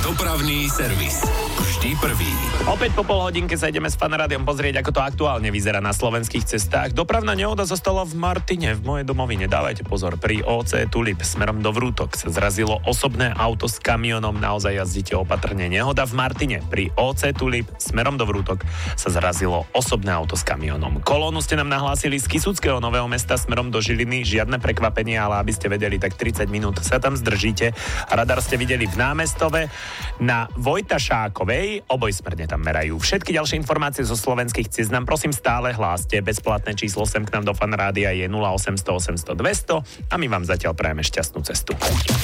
Dopravný servis. Vždy prvý. Opäť po pol hodinke sa ideme s Fanrádiom pozrieť, ako to aktuálne vyzerá na slovenských cestách. Dopravná nehoda zostala v Martine, v mojej domovine. Dávajte pozor, pri OC Tulip smerom do Vrútok sa zrazilo osobné auto s kamionom. Naozaj jazdite opatrne. Nehoda v Martine, pri OC Tulip smerom do Vrútok sa zrazilo osobné auto s kamionom. Kolónu ste nám nahlásili z Kysuckého Nového Mesta smerom do Žiliny. Žiadne prekvapenie, ale aby ste vedeli, tak 30 minút sa tam zdržíte. Radar ste videli v Námestove, na Vojtašákovej, obojsmerne tam merajú. Všetky ďalšie informácie zo slovenských ciest nám prosím stále hláste. Bezplatné číslo sem k nám do Fanrádia je 0800 800 200 a my vám zatiaľ prajeme šťastnú cestu.